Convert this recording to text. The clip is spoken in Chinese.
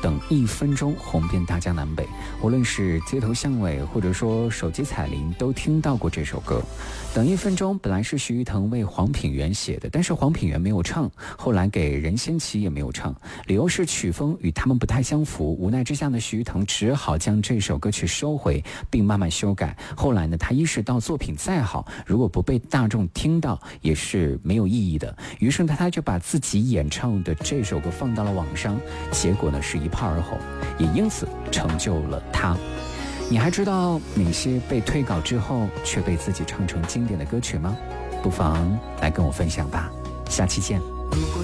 等1分钟红遍大江南北，无论是街头巷尾或者说手机彩铃都听到过这首歌。等1分钟本来是徐誉滕为黄品源写的，但是黄品源没有唱，后来给任贤齐也没有唱，理由是曲风与他们不太相符。无奈之下呢，徐誉滕只好将这首歌曲收回并慢慢修改。后来呢，他意识到作品再好，如果不被大众听到也是没有意义的，于是他就把自己演唱的这首歌放到了网上，结果呢是一炮而红，也因此成就了他。你还知道哪些被退稿之后却被自己唱成经典的歌曲吗？不妨来跟我分享吧，下期见。